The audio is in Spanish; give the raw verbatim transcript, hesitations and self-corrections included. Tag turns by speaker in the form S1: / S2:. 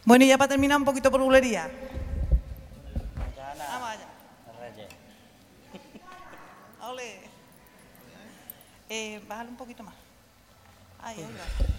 S1: Bueno, y ya para terminar un poquito por bulería. Vamos allá. Ole. Eh, bájale un poquito más. Ahí, ahí va.